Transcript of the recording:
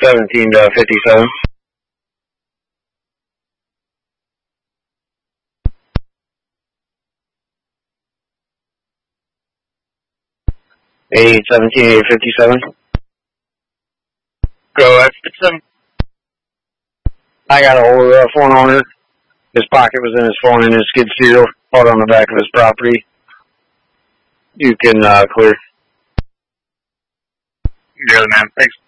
17 to 57. A 17 to 57. Go ahead, 57. I got a hold of the phone owner. His pocket was in his phone and his skid steer out on the back of his property. You can clear. You're the man. Thanks.